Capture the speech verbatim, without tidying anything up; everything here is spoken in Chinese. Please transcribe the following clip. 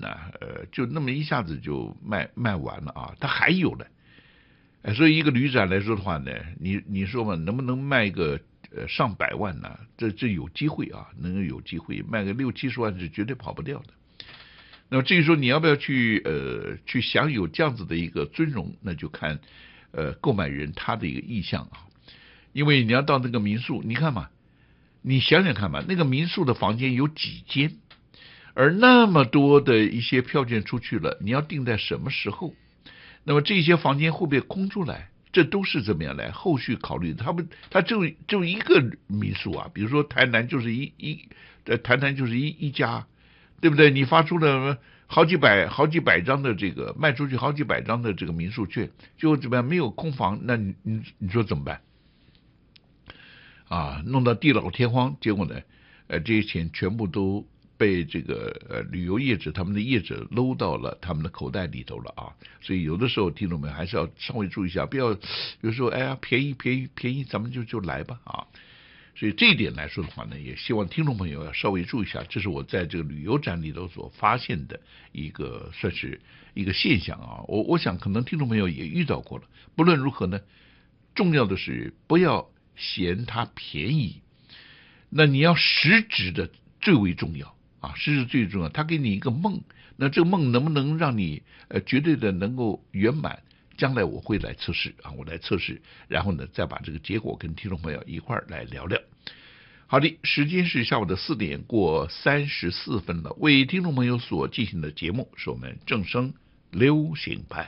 呢，呃，就那么一下子就卖卖完了啊，它还有呢。哎，所以一个旅展来说的话呢，你你说嘛，能不能卖个呃上百万呢？这这有机会啊，能够有机会卖个六七十万是绝对跑不掉的。那么至于说你要不要去呃去享有这样子的一个尊荣，那就看呃购买人他的一个意向啊。因为你要到那个民宿，你看嘛，你想想看嘛，那个民宿的房间有几间，而那么多的一些票券出去了，你要定在什么时候？那么这些房间会不会空出来？这都是怎么样来后续考虑的？他们他就就一个民宿啊，比如说台南就是一一呃台南就是一一家，对不对？你发出了好几百好几百张的这个卖出去好几百张的这个民宿券，就怎么样没有空房？那你你你说怎么办？啊，弄到地老天荒，结果呢，呃，这些钱全部都被这个呃旅游业者他们的业者搂到了他们的口袋里头了啊。所以有的时候听众们还是要稍微注意一下，不要有时候哎呀便宜便宜便宜，咱们就就来吧啊。所以这一点来说的话呢，也希望听众朋友要稍微注意一下，这是我在这个旅游展里头所发现的一个算是一个现象啊。我我想可能听众朋友也遇到过了。不论如何呢，重要的是不要嫌它便宜，那你要实质的最为重要啊，实质最重要。他给你一个梦，那这个梦能不能让你呃绝对的能够圆满？将来我会来测试啊，我来测试，然后呢再把这个结果跟听众朋友一块儿来聊聊。好的，时间是下午的四点过三十四分了。为听众朋友所进行的节目是我们正声流行派。